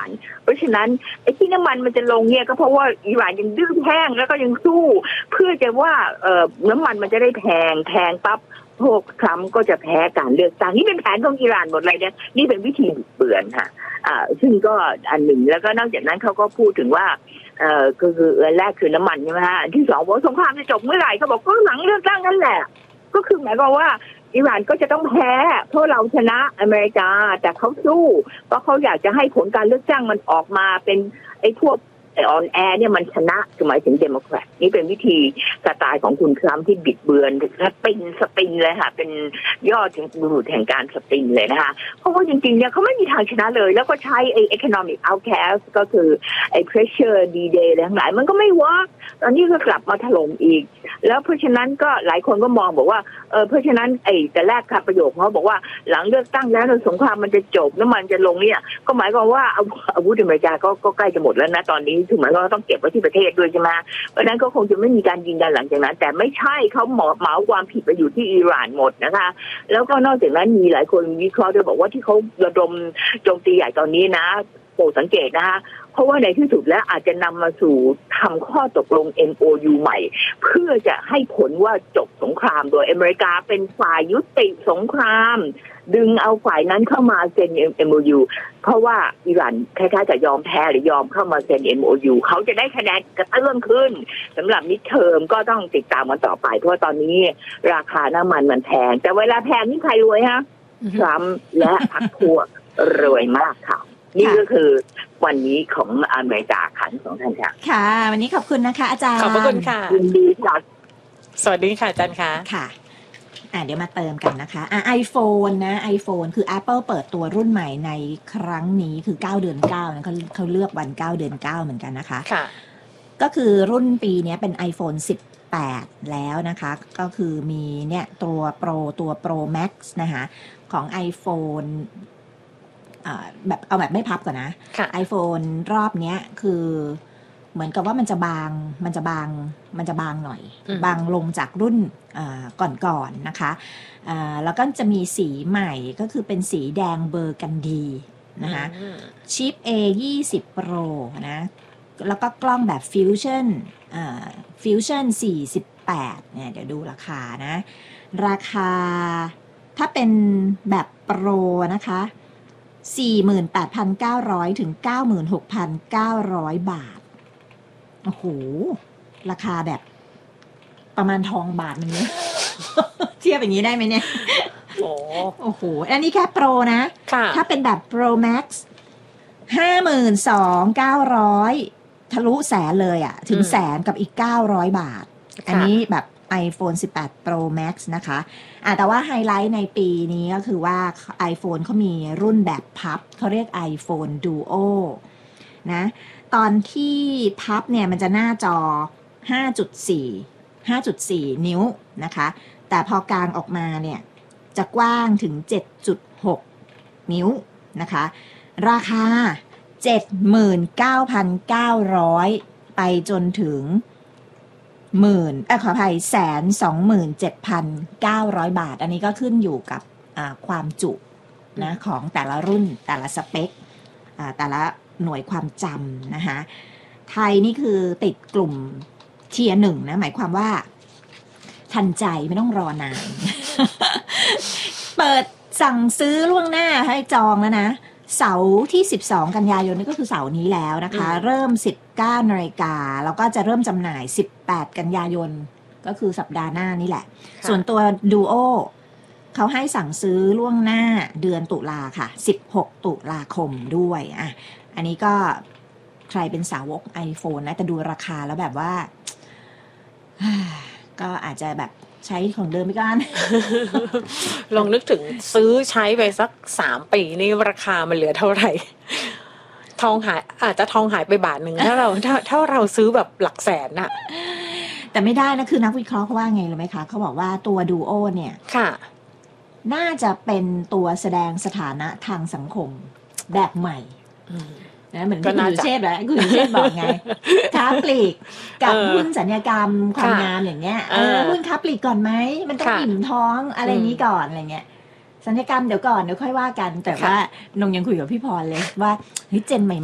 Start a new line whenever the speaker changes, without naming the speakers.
านเพราะฉะนั้นไอ้ที่น้ำมันจะลงเนี่ยก็เพราะว่าอิหร่านยังดื้อแห้งแล้วก็ยังสู้เพื่อจะว่าน้ำมันมันจะได้แพงปั๊บพวกทรัมป์ก็จะแพ้การเลือกตั้งนี่เป็นแผนของอิหร่านหมดเลยเนี่ยนี่เป็นวิธีเบื่อค่ะซึ่งก็อันหนึ่งแล้วก็นอกจากนั้นเขาก็พูดถึงว่าก็คือแรกคือน้ำมันใช่ไหมฮะอันที่สองว่าสงครามจะจบเมื่อไหร่เขาบอกก็หลังเลือกตั้งนั่นแหละก็คือหมายความว่าอิหร่านก็จะต้องแพ้เพราะเราชนะอเมริกาแต่เขาสู้เพราะเขาอยากจะให้ผลการเลือกตั้งมันออกมาเป็นไอ้พวกออนแอร์เนี่ยมันชนะหมายถึงเดโมแครตนี่เป็นวิธีสไตล์ของคุณทรัมป์ที่บิดเบือนสปินเลยค่ะเป็นยอดถึงบุรุษแห่งการสปินเลยนะคะเพราะว่าจริงๆเนี่ยเขาไม่มีทางชนะเลยแล้วก็ใช้ไอ้ economic outcast ก็คือไอ้ pressure D-Day อะไรทั้งหลายมันก็ไม่เวิร์กตอนนี้ก็กลับมาถล่มอีกแล้วเพราะฉะนั้นก็หลายคนก็มองบอกว่าเพราะฉะนั้นไอ้แต่แรกค่ะประโยคเขาบอกว่าหลังเลือกตั้งแล้วสงครามมันจะจบน้ำมันจะลงเนี่ยก็หมายความว่าอาวุธอเมริกาก็ใกล้จะหมดแล้วนะตอนนี้ถึงหมายความว่าต้องเก็บไว้ที่ประเทศด้วยใช่ไหมเพราะฉะนั้นก็คงจะไม่มีการยิงกันหลังจากนั้นแต่ไม่ใช่เขาเหมาความผิดไปอยู่ที่อิหร่านหมดนะคะแล้วก็นอกจากนั้นมีหลายคนวิเคราะห์ด้วยบอกว่าที่เขาระดมโจมตีใหญ่ตอนนี้นะโปรดสังเกตนะคะเพราะว่าในที่สุดแล้วอาจจะนำมาสู่ทำข้อตกลง MOU ใหม่เพื่อจะให้ผลว่าจบสงครามโดยอเมริกาเป็นฝ่ายยุติสงครามดึงเอาฝ่ายนั้นเข้ามาเซ็น MOU เพราะว่าอิหร่านคล้ายๆกับยอมแพ้หรือยอมเข้ามาเซ็น MOU เขาจะได้คะแนนกระเตื้องขึ้นสำหรับมิดเทอมก็ต้องติดตามกันต่อไปเพราะว่าตอนนี้ราคาน้ำมันแพงแต่เวลาแพงนี่ใครรวยฮะทรัมป์และพรรคพวกรวยมากค่ะนี่ก็คือวันนี้ของอเมริกาค่ะของท่านค่ะ
ค่ะวันนี้ขอบคุณนะคะอาจารย์
ขอบพระคุณค่ะ
ยินดีค่ะ
สวัสดีค่ะอาจารย์
ค่ะเดี๋ยวมาเติมกันนะคะiPhone นะ iPhone คือ Apple เปิดตัวรุ่นใหม่ในครั้งนี้คือ9เดือน9นะเขาเลือกวัน9เดือน9เหมือนกันนะคะ
ค่ะ
ก็คือรุ่นปีนี้เป็น iPhone 18แล้วนะคะก็คือมีเนี่ยตัว Pro Max นะคะของ iPhoneแบบเอาแบบไม่พับก่อนนะ iPhone รอบเนี้ยคือเหมือนกับว่ามันจะบางหน่อยบางลงจากรุ่นก่อนๆนะคะแล้วก็จะมีสีใหม่ก็คือเป็นสีแดงเบอร์กันดีนะคะชิป A20 Pro นะแล้วก็กล้องแบบ Fusion 48เนี่ยเดี๋ยวดูราคานะราคาถ้าเป็นแบบ Pro นะคะ48,900 ถึง 96,900 บาทโอ้โหราคาแบบประมาณทองบาทนึงเนี่ย เทียบอย่างนี้ได้ไหมเนี่ยโอ้โหอันนี้แค่โปรนะถ้าเป็นแบบ Pro Max 52,900 ทะลุแสนเลยอ่ะถึงแสนกับอีก900 บาทอันนี้แบบ iPhone 18 Pro Max นะคะแต่ว่าไฮไลท์ในปีนี้ก็คือว่า iPhone เขามีรุ่นแบบพับเขาเรียก iPhone Duo นะตอนที่พับเนี่ยมันจะหน้าจอ 5.4 นิ้วนะคะแต่พอกางออกมาเนี่ยจะกว้างถึง 7.6 นิ้วนะคะราคา 79,900 ไปจนถึงขออภัย127,900 บาทอันนี้ก็ขึ้นอยู่กับความจุนะของแต่ละรุ่นแต่ละสเปคแต่ละหน่วยความจำนะคะไทยนี่คือติดกลุ่มเทียร์1นะหมายความว่าทันใจไม่ต้องรอนาน เปิดสั่งซื้อล่วงหน้าให้จองแล้วนะเสาร์ที่12กันยายนนี่ก็คือเสาร์นี้แล้วนะคะเริ่ม 19 นาฬิกาแล้วก็จะเริ่มจำหน่าย18กันยายนก็คือสัปดาห์หน้านี่แหละส่วนตัว Duo เขาให้สั่งซื้อล่วงหน้าเดือนตุลาค่ะ16ตุลาคมด้วยอันนี้ก็ใครเป็นสาวก iPhone นะแต่ดูราคาแล้วแบบว่าก็อาจจะแบบใช้ของเดิมไปก่อน
ลองนึกถึงซื้อใช้ไปสัก3 ปีนี่ราคามันเหลือเท่าไหร่ทองหายอาจจะทองหายไปบาทนึงถ้าเราซื้อแบบหลักแสนน่ะ
แต่ไม่ได้นะคือนักวิเคราะห์เขาว่าไงรู้ไหมคะเขาบอกว่าตัว Duo เนี่ย
ค่ะ
น่าจะเป็นตัวแสดงสถานะทางสังคมแบบใหม่นะเหมือนคุณสุเชษฐ์แบบคุณสุเชษฐ์บอกไงค้าปลีกกับหุ้นสัญญกรรมความงามอย่างเงี้ยหุ้นค้าปลีกก่อนไหมมันต้องอิ่มท้องอะไรนี้ก่อนอะไรเงี้ยสัญญกรรมเดี๋ยวก่อนเดี๋ยวค่อยว่ากันแต่ว่านงยังคุยกับพี่พรเลยว่าเฮ้ยเจนใหม่